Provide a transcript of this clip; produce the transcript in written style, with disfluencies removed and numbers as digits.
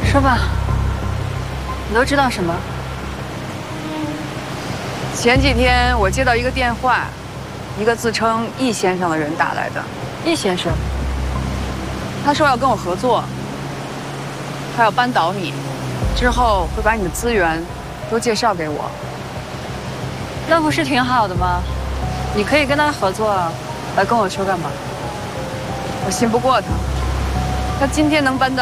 说吧，你都知道什么？ 前几天我接到一个电话，一个自称易先生的人打来的。 易先生， 他说要跟我合作，他要扳倒你，之后会把你的资源都介绍给我。 那不是挺好的吗？你可以跟他合作啊，来跟我说干嘛？ 我信不过他，他今天能扳倒。